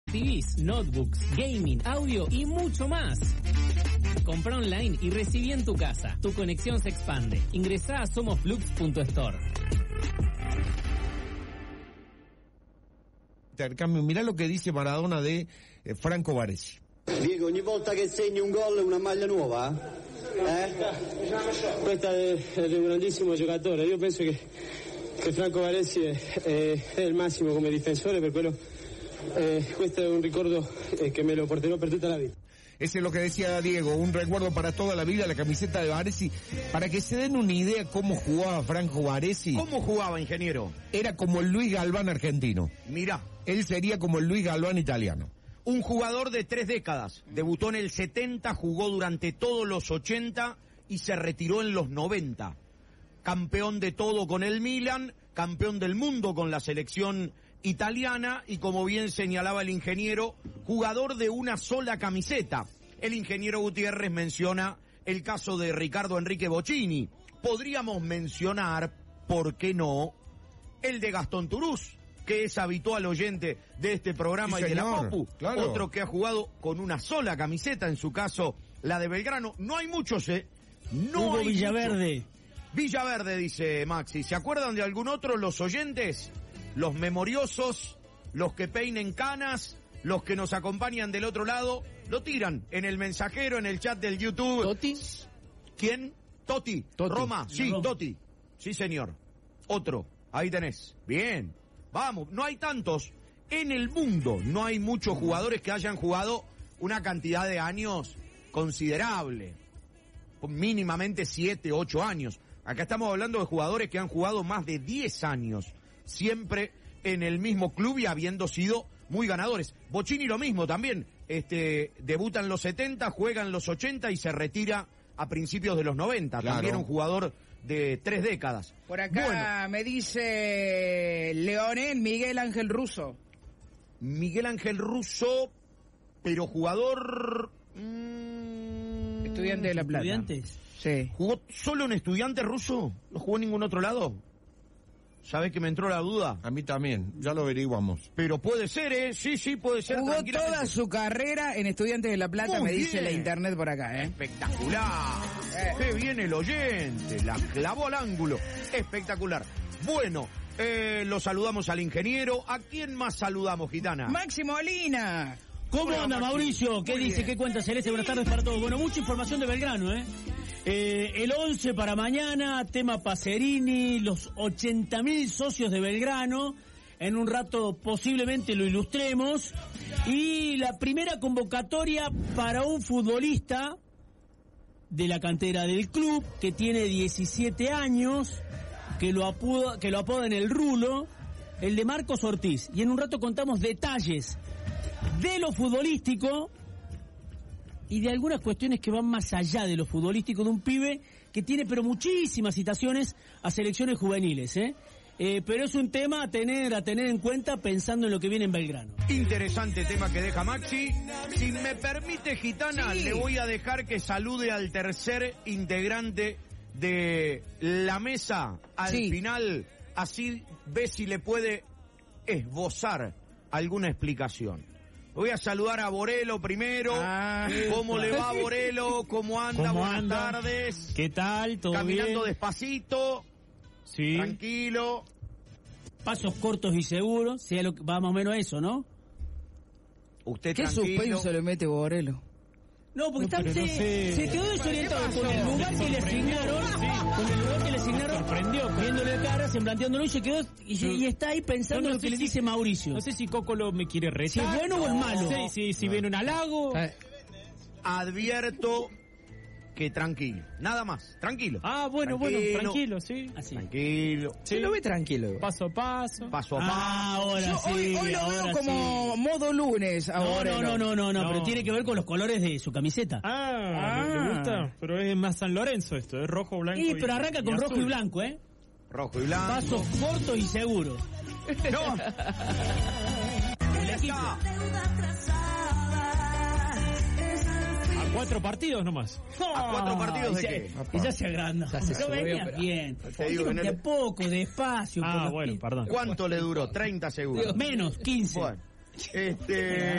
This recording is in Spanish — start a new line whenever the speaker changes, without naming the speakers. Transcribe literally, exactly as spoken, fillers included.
T Vs, notebooks, gaming, audio y mucho más. Compra online y recibí en tu casa. Tu conexión se expande. Ingresá a somosflux punto store.
Intercambio, mirá lo que dice Maradona de eh, Franco Baresi.
Diego, ogni volta che segni un gol è una maglia nuova? Eh?
Questa è, è un grandissimo giocatore. Io penso che, che Franco Baresi è, è, è il massimo come difensore, per quello eh, questo è un ricordo eh, che me lo porterò per tutta la vita.
Ese es lo que decía Diego, un recuerdo para toda la vida, la camiseta de Baresi. Para que se den una idea cómo jugaba Franco Baresi.
¿Cómo jugaba, ingeniero?
Era como el Luis Galván argentino.
Mirá.
Él sería como el Luis Galván italiano.
Un jugador de tres décadas. Debutó en el setenta, jugó durante todos los ochenta y se retiró en los noventa. Campeón de todo con el Milan, campeón del mundo con la selección italiana y, como bien señalaba el ingeniero, jugador de una sola camiseta. El ingeniero Gutiérrez menciona el caso de Ricardo Enrique Bocchini. Podríamos mencionar, ¿por qué no?, el de Gastón Turús, que es habitual oyente de este programa, sí, y de la Popu. Claro. Otro que ha jugado con una sola camiseta, en su caso la de Belgrano. No hay muchos, ¿eh? No
Hugo
hay
Villaverde.
Muchos. Villaverde, dice Maxi. ¿Se acuerdan de algún otro, los oyentes? Los memoriosos, los que peinen canas, los que nos acompañan del otro lado, lo tiran en el mensajero, en el chat del YouTube.
¿Toti?
¿Quién? Toti.
Toti.
Roma. Sí,
Roma.
Toti. Sí, señor. Otro. Ahí tenés. Bien. Vamos. No hay tantos. En el mundo no hay muchos jugadores que hayan jugado una cantidad de años considerable. Mínimamente siete, ocho años. Acá estamos hablando de jugadores que han jugado más de diez años. Siempre en el mismo club y habiendo sido muy ganadores. Bocchini lo mismo también, este, debuta en los setenta, juega en los ochenta y se retira a principios de los noventa. Claro. También un jugador de tres décadas.
Por acá bueno, me dice Leonel Miguel Ángel Russo.
Miguel Ángel Russo, pero jugador... Mmm,
Estudiante de La Plata.
¿Estudiantes?
Sí.
¿Jugó solo en Estudiantes Russo? ¿No jugó en ningún otro lado? ¿Sabés que me entró la duda?
A mí también, ya lo averiguamos.
Pero puede ser, ¿eh? Sí, sí, puede ser.
Jugó toda su carrera en Estudiantes de La Plata, muy me bien. Dice la internet por acá, ¿eh?
Espectacular. Eh. Qué bien el oyente, la clavó al ángulo. Espectacular. Bueno, eh, lo saludamos al ingeniero. ¿A quién más saludamos, Gitana?
Maxi Molina.
¿Cómo
Hola,
anda,
Maxi?
Mauricio? ¿Qué muy dice? Bien. ¿Qué cuenta, Celeste? Buenas tardes para todos. Bueno, mucha información de Belgrano, ¿eh? Eh, el once para mañana, tema Pacerini, los ochenta mil socios de Belgrano, en un rato posiblemente lo ilustremos, y la primera convocatoria para un futbolista de la cantera del club, que tiene diecisiete años, que lo apoda, que lo apodan el Rulo, el de Marcos Ortiz, y en un rato contamos detalles de lo futbolístico y de algunas cuestiones que van más allá de lo futbolístico, de un pibe que tiene pero muchísimas citaciones a selecciones juveniles, ¿eh? Eh, pero es un tema a tener a tener en cuenta pensando en lo que viene en Belgrano.
Interesante tema que deja Maxi. Si me permite, Gitana, sí, le voy a dejar que salude al tercer integrante de la mesa al sí. final, así ve si le puede esbozar alguna explicación. Voy a saludar a Borelo primero. Ah, ¿Cómo le va, Borelo? ¿Cómo anda?
¿Cómo
Buenas
anda?
tardes.
¿Qué tal? ¿Todo
Caminando
bien?
despacito.
Sí.
Tranquilo.
Pasos cortos y seguros, sea lo que, va más o menos a eso, ¿no?
Usted
¿Qué
tranquilo.
suspenso le mete Borelo?
No, porque
No,
está,
pero
se,
no sé.
se quedó desorientado con el lugar que le asignaron, con el lugar que le asignaron,
sorprendió,
viéndole cara, semblanteándolo, y se quedó, y,
Sí.
y está ahí pensando
No, no
lo que
sé
le
si-
dice Mauricio.
No sé si Cocolo me quiere retar.
Si es bueno o es malo.
Sí, sí, si viene un halago.
Eh,
Advierto que tranquilo. Nada más. Tranquilo.
Ah, bueno,
Tranquilo.
bueno, tranquilo, sí.
Así.
Tranquilo.
Sí.
Se lo ve tranquilo.
Paso a paso.
Paso a paso.
Ah, ahora
Yo
sí.
hoy, hoy lo
ahora
veo como
sí.
modo lunes
No,
ahora.
no, no, no, no, no,
No.
pero tiene que ver con los colores de su camiseta.
Ah,
Ah.
¿le- ¿le gusta? Pero es más San Lorenzo esto, es rojo, blanco
Y
y
pero arranca con rojo
azul.
y blanco, ¿eh?
Rojo y blanco.
Pasos cortos y seguros.
No.
El equipo.
A cuatro partidos nomás.
¿A cuatro partidos de
y ya-
qué?
Y ya se agranda.
Ya se
Pero
subió,
venía
pero-
bien.
Te digo que no
de
le-
poco, despacio. por
Ah,
las
bueno,
pistas.
perdón.
¿Cuánto le duró? treinta segundos.
Menos, quince.
Bueno. Este...